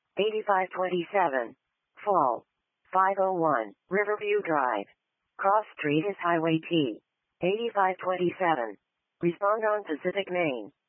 8527. Fall. 501, Riverview Drive. Cross Street is Highway T. 8527. Respond on Pacific Main.